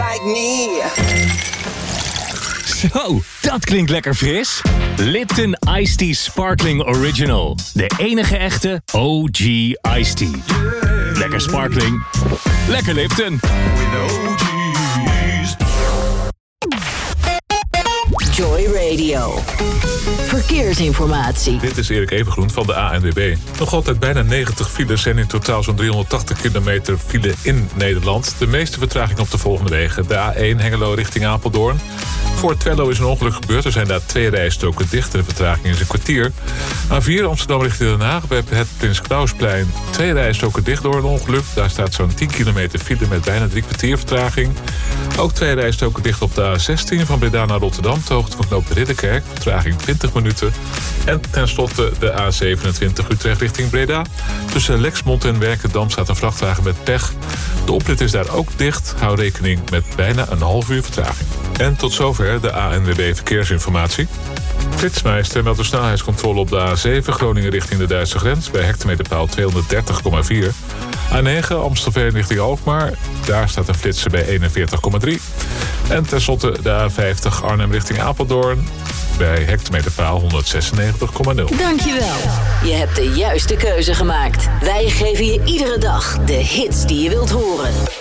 like me. Zo, dat klinkt lekker fris. Lipton Iced Tea Sparkling Original. De enige echte OG Iced Tea. Lekker sparkling. Lekker Lipton. Joy Radio. Verkeersinformatie. Dit is Erik Evengroen van de ANWB. Nog altijd bijna 90 files en in totaal zo'n 380 kilometer file in Nederland. De meeste vertraging op de volgende wegen. De A1 Hengelo richting Apeldoorn. Voor Twello is een ongeluk gebeurd. Er zijn daar 2 rijstroken dicht en de vertraging is een kwartier. A4 Amsterdam richting Den Haag bij het Prins Klausplein. 2 rijstroken dicht door een ongeluk. Daar staat zo'n 10 kilometer file met bijna 3 kwartier vertraging. Ook 2 rijstroken dicht op de A16 van Breda naar Rotterdam. Ter hoogte van knoop Ridderkerk. Vertraging 20 minuten. En tenslotte de A27 Utrecht richting Breda. Tussen Lexmond en Werkendam staat een vrachtwagen met pech. De oprit is daar ook dicht. Hou rekening met bijna een half uur vertraging. En tot zover de ANWB Verkeersinformatie. Flitsmeister meldt de snelheidscontrole op de A7 Groningen richting de Duitse grens bij hectometerpaal 230,4. A9 Amstelveen richting Alkmaar. Daar staat een flitser bij 41,3. En tenslotte de A50 Arnhem richting Apeldoorn bij hectometerpaal 196,0. Dankjewel. Je hebt de juiste keuze gemaakt. Wij geven je iedere dag de hits die je wilt horen.